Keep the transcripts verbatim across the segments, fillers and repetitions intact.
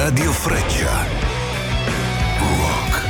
Radio Freccia. Rock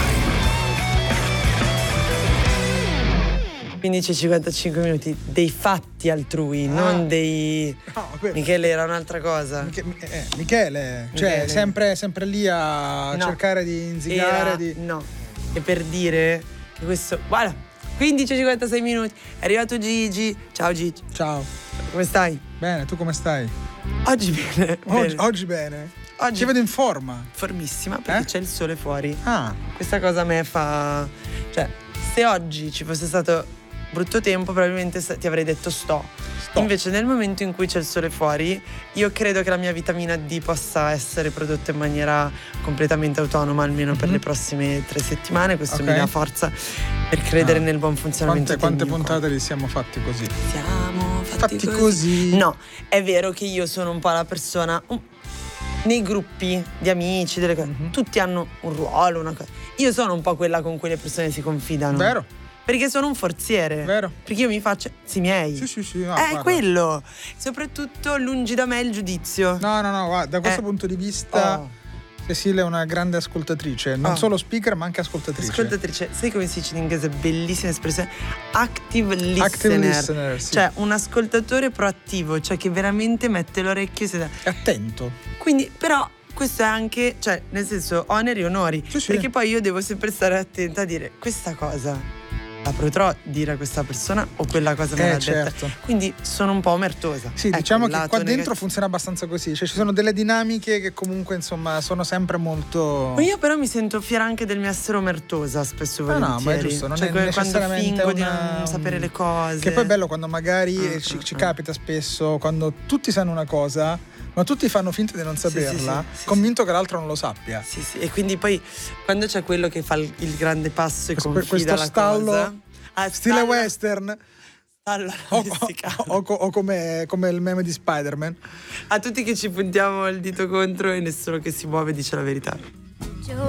Time. quindici e cinquantacinque minuti dei fatti altrui, ah. non dei... No, que... Michele era un'altra cosa. Mich- eh, Michele, cioè Michele. Sempre, sempre lì a no. cercare di inzigare. Era... Di... No, e per dire che questo... Guarda, quindici e cinquantasei minuti, è arrivato Gigi. Ciao Gigi. Ciao. Come stai? Bene, tu come stai? Oggi bene. Oggi bene. oggi bene. Oggi Ci vedo in forma. Formissima, perché Eh? c'è il sole fuori. Ah. Questa cosa a me fa... Cioè, se oggi ci fosse stato brutto tempo, probabilmente ti avrei detto sto. Sto. Invece nel momento in cui c'è il sole fuori, io credo che la mia vitamina D possa essere prodotta in maniera completamente autonoma, almeno mm-hmm. per le prossime tre settimane. Questo okay. mi dà forza per credere ah. nel buon funzionamento Quante, del quante mio puntate li siamo fatti così? Siamo fatti, fatti così. così. No, è vero che io sono un po' la persona... Un, nei gruppi di amici, delle cose, mm-hmm. tutti hanno un ruolo, una cosa. Io sono un po' quella con cui le persone si confidano. Vero. Perché sono un forziere. Vero. Perché io mi faccio i miei. Sì, sì, sì. No, è guarda. quello. Soprattutto lungi da me il giudizio. No, no, no, guarda, da questo eh. punto di vista oh. Cecilia è una grande ascoltatrice, non oh. solo speaker ma anche ascoltatrice. Ascoltatrice, sai come si dice in inglese? Bellissima espressione. Active listener. Active listener, sì. Cioè un ascoltatore proattivo, cioè che veramente mette l'orecchio e si dà. È attento. Quindi, però, questo è anche, cioè, nel senso, oneri e onori. Sì, sì. Perché poi io devo sempre stare attenta a dire questa cosa la potrò dire a questa persona o quella cosa me eh, l'ha certo. detta. Quindi sono un po' omertosa. Sì, ecco, diciamo che qua negativo. dentro funziona abbastanza così. Cioè ci sono delle dinamiche che comunque insomma sono sempre molto... Ma io però mi sento fiera anche del mio essere omertosa spesso e no, volentieri. no, ma è giusto, non cioè, è quando necessariamente fingo una... di non sapere le cose. Che poi è bello quando magari uh, ci, uh, ci uh. capita spesso, quando tutti sanno una cosa ma tutti fanno finta di non saperla, sì, sì, sì, convinto sì. che l'altro non lo sappia. Sì, sì, e quindi poi quando c'è quello che fa il, il grande passo e questo, confida questo la stallo cosa, ah, stile stallo, western stallo o, o, o, o come, come il meme di Spider-Man. A tutti che ci puntiamo il dito contro e nessuno che si muove dice la verità.